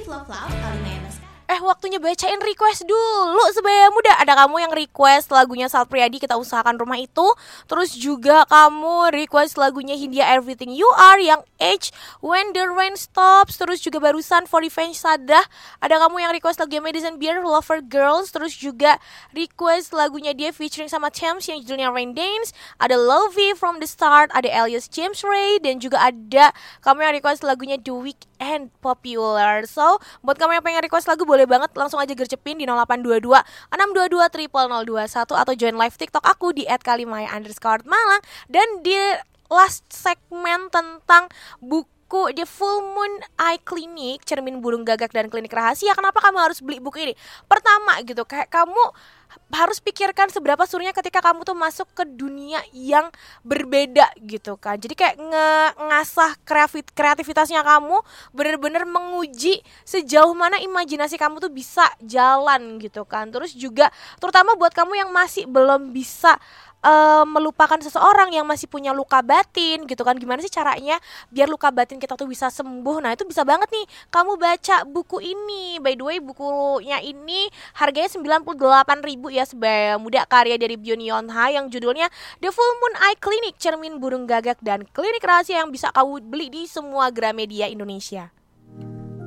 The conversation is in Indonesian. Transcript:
Love Love Alina Yanas. Waktunya bacain request dulu sebaya muda. Ada kamu yang request lagunya Sal Priadi, Kita Usahakan Rumah Itu. Terus juga kamu request lagunya Hindia Everything You Are yang Age When the Rain Stops. Terus juga barusan For Revenge Sadah. Ada kamu yang request lagunya Madison Beer Lover Girls. Terus juga request lagunya dia featuring sama Thames yang judulnya Rain Dance. Ada Lovey From the Start. Ada Elias James Ray. Dan juga ada kamu yang request lagunya The Weeknd Popular. So buat kamu yang pengen request lagu boleh banget langsung aja gercepin di 0822 622 0021 atau join live TikTok aku di @kalimaya_malang. Dan di last segmen tentang buku The Full Moon Eye Clinic, Cermin Burung Gagak dan Klinik Rahasia. Kenapa kamu harus beli buku ini? Pertama gitu, kayak kamu harus pikirkan seberapa suruhnya ketika kamu tuh masuk ke dunia yang berbeda gitu kan. Jadi kayak ngasah kreativitasnya kamu, bener-bener menguji sejauh mana imajinasi kamu tuh bisa jalan gitu kan. Terus juga terutama buat kamu yang masih belum bisa melupakan seseorang, yang masih punya luka batin gitu kan. Gimana sih caranya biar luka batin kita tuh bisa sembuh? Nah itu bisa banget nih kamu baca buku ini. By the way bukunya ini harganya 98.000 ya sebaya muda, karya dari Byun Yonha yang judulnya The Full Moon Eye Clinic, Cermin Burung Gagak dan Klinik Rahasia, yang bisa kamu beli di semua Gramedia Indonesia.